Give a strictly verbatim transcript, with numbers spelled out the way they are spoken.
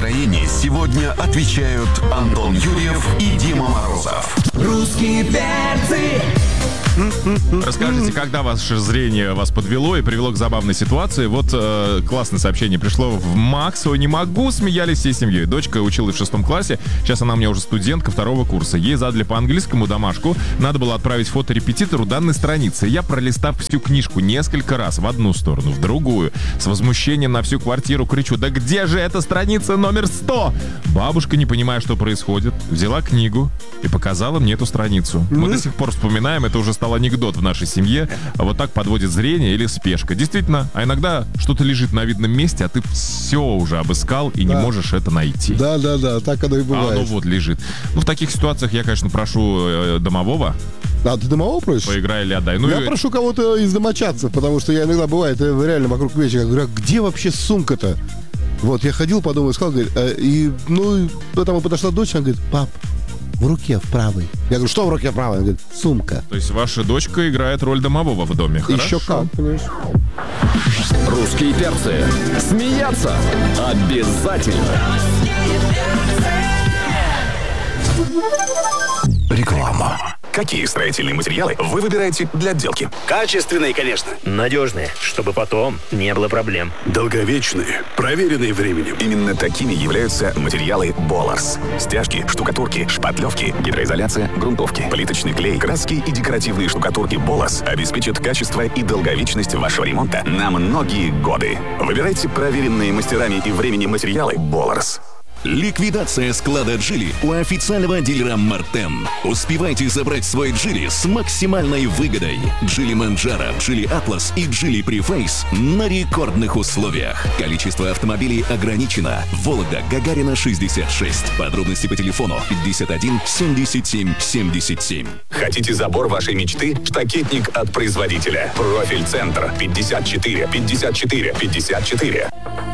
настроении сегодня отвечают Антон Юрьев и Дима Морозов. Русские перцы. Расскажите, когда ваше зрение вас подвело и привело к забавной ситуации? Вот э, классное сообщение пришло в Макс. Ой, не могу, смеялись всей семьей. Дочка училась в шестом классе, сейчас она у меня уже студентка второго курса. Ей задали по английскому домашку, надо было отправить фото репетитору данной страницы. Я, пролистав всю книжку несколько раз в одну сторону, в другую, с возмущением на всю квартиру кричу: да где же эта страница номер сто? Бабушка, не понимая, что происходит, взяла книгу и показала мне эту страницу. Мы до сих пор вспоминаем, это уже стал анекдот в нашей семье. Вот так подводит зрение или спешка. Действительно, а иногда что-то лежит на видном месте, а ты все уже обыскал и да. не можешь это найти. Да, да, да, так оно и бывает. А оно вот лежит. Ну, в таких ситуациях я, конечно, прошу э, домового. А, ты домового просишь? Поиграй или отдай. Ну, я и... прошу кого-то из домочадцев, потому что я иногда бывает реально вокруг вечера, я говорю, а где вообще сумка-то? Вот, я ходил по дому, искал, говорит, а, и, ну, потом подошла дочь, она говорит: пап, в руке, в правой. Я говорю, что в руке правой? Она говорит, сумка. То есть ваша дочка играет роль домового в доме. Еще Хорошо. как, понимаешь? Русские перцы. Смеяться обязательно. Реклама. Какие строительные материалы вы выбираете для отделки? Качественные, конечно. Надежные, чтобы потом не было проблем. Долговечные, проверенные временем. Именно такими являются материалы Боларс. Стяжки, штукатурки, шпатлевки, гидроизоляция, грунтовки, плиточный клей, краски и декоративные штукатурки Боларс обеспечат качество и долговечность вашего ремонта на многие годы. Выбирайте проверенные мастерами и временем материалы Боларс. Ликвидация склада Джили у официального дилера Мартен. Успевайте забрать свой Джили с максимальной выгодой. Джили Манджаро, Джили Атлас и Джили Префейс на рекордных условиях. Количество автомобилей ограничено. Вологда, Гагарина, шестьдесят шесть. Подробности по телефону пятьдесят один семьдесят семь семьдесят семь. Хотите забор вашей мечты? Штакетник от производителя. Профиль Центр пятьдесят четыре пятьдесят четыре пятьдесят четыре.